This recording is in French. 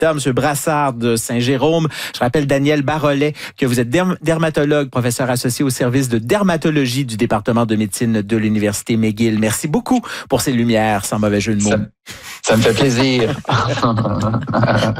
M. Brassard de Saint-Jérôme. Je rappelle, Daniel Barollet, que vous êtes dermatologue, professeur associé au service de dermatologie du département de médecine de l'Université McGill. Merci beaucoup pour ces lumières, sans mauvais jeu de mots. Ça me fait plaisir.